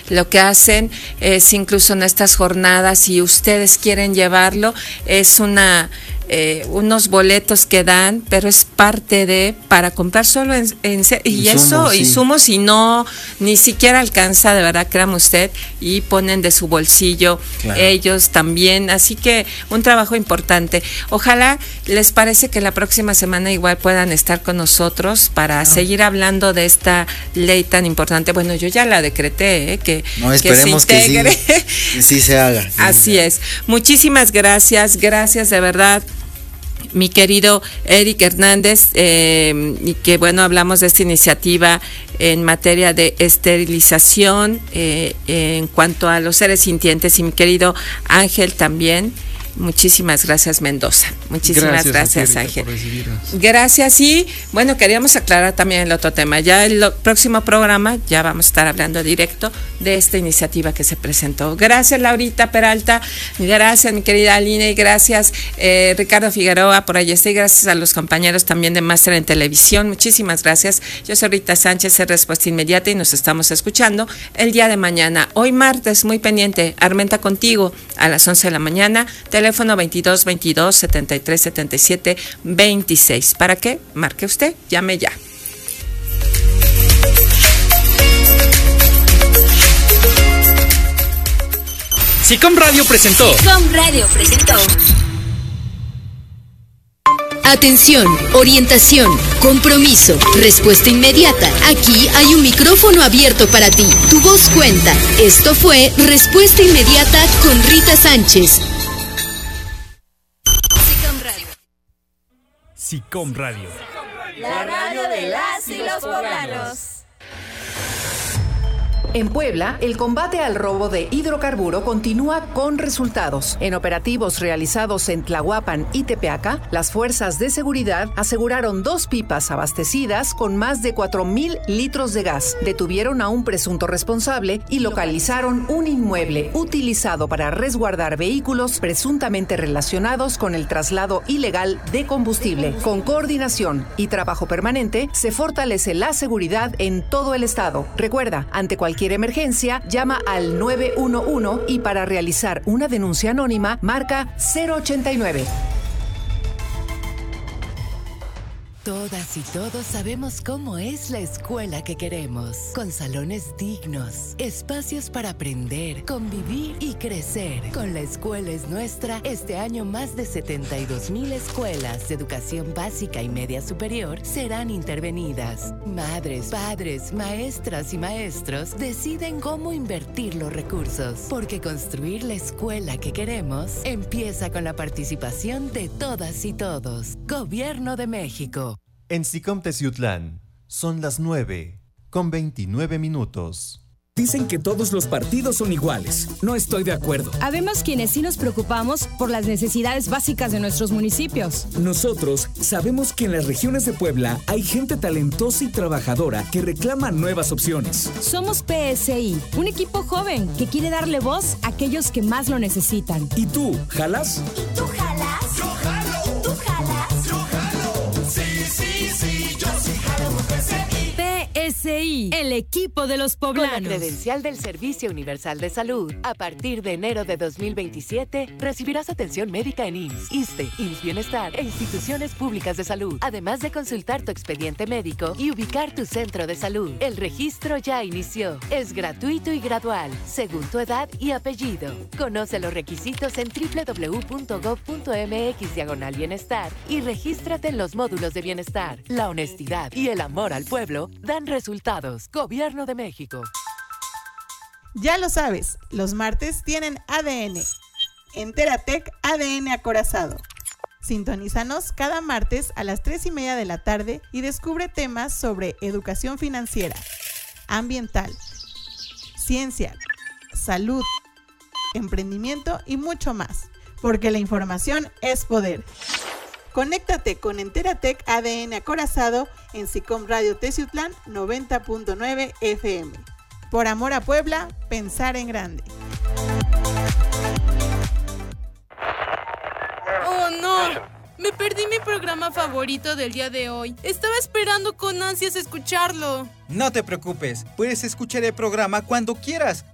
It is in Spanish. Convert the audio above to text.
lo que hacen es incluso en estas jornadas, si ustedes quieren llevarlo, es unos boletos que dan, pero es parte de para comprar solo insumos y no ni siquiera alcanza, de verdad, créame usted, y ponen de su bolsillo ellos también, así que un trabajo importante. Ojalá les parece que la próxima semana igual puedan estar con nosotros para seguir hablando de esta ley tan importante. Bueno, yo ya la decreté, que esperemos se integre. Que sí se haga. Así es. Muchísimas gracias de verdad, mi querido Eric Hernández, y que bueno, hablamos de esta iniciativa en materia de esterilización en cuanto a los seres sintientes, y mi querido Ángel también. Muchísimas gracias, Mendoza. Muchísimas gracias Ángel. Gracias. Y bueno, queríamos aclarar también el otro tema. Ya el próximo programa ya vamos a estar hablando directo de esta iniciativa que se presentó. Gracias, Laurita Peralta. Gracias, mi querida Aline. Y gracias, Ricardo Figueroa, por allá está. Y gracias a los compañeros también de Máster en Televisión. Muchísimas gracias. Yo soy Rita Sánchez, es Respuesta Inmediata, y nos estamos escuchando el día de mañana. Hoy martes, muy pendiente, Armenta Contigo a las 11 de la mañana. Teléfono 22 22 73 77 26. ¿Para qué? Marque usted, llame ya. SICOM Radio presentó. Atención, orientación, compromiso, respuesta inmediata. Aquí hay un micrófono abierto para ti. Tu voz cuenta. Esto fue Respuesta Inmediata con Rita Sánchez. SICOM Radio. La radio de las y los poblanos. En Puebla, el combate al robo de hidrocarburo continúa con resultados. En operativos realizados en Tlahuapan y Tepeaca, las fuerzas de seguridad aseguraron 2 pipas abastecidas con más de 4,000 litros de gas. Detuvieron a un presunto responsable y localizaron un inmueble utilizado para resguardar vehículos presuntamente relacionados con el traslado ilegal de combustible. Con coordinación y trabajo permanente, se fortalece la seguridad en todo el estado. Recuerda, ante cualquier emergencia, llama al 911 y para realizar una denuncia anónima, marca 089. Todas y todos sabemos cómo es la escuela que queremos, con salones dignos, espacios para aprender, convivir y crecer. Con La Escuela es Nuestra, este año más de 72,000 escuelas de educación básica y media superior serán intervenidas. Madres, padres, maestras y maestros deciden cómo invertir los recursos, porque construir la escuela que queremos empieza con la participación de todas y todos. Gobierno de México. En SICOM Teciutlán son las 9:29. Dicen que todos los partidos son iguales. No estoy de acuerdo. Habemos quienes sí nos preocupamos por las necesidades básicas de nuestros municipios. Nosotros sabemos que en las regiones de Puebla hay gente talentosa y trabajadora que reclama nuevas opciones. Somos PSI, un equipo joven que quiere darle voz a aquellos que más lo necesitan. ¿Y tú, jalas? ¿Y tú jalas? Yo jalo. ¿Tú jalas? Yo jalo. Sí, yo sí jalo con PSI. PSI, el equipo de los poblanos. Con la credencial del Servicio Universal de Salud, a partir de enero de 2027, recibirás atención médica en IMSS, ISSSTE, IMSS Bienestar e instituciones públicas de salud, además de consultar tu expediente médico y ubicar tu centro de salud. El registro ya inició. Es gratuito y gradual, según tu edad y apellido. Conoce los requisitos en www.gov.mx/bienestar y regístrate en los módulos de bienestar. La honestidad y el amor al pueblo dan resultados. Gobierno de México. Ya lo sabes, los martes tienen ADN. Enteratec ADN acorazado. Sintonízanos cada martes a las 3:30 de la tarde y descubre temas sobre educación financiera, ambiental, ciencia, salud, emprendimiento y mucho más, porque la información es poder. Conéctate con Enteratec ADN acorazado en SICOM Radio Teciutlán 90.9 FM. Por amor a Puebla, pensar en grande. ¡Oh, no! Me perdí mi programa favorito del día de hoy. Estaba esperando con ansias escucharlo. No te preocupes, puedes escuchar el programa cuando quieras,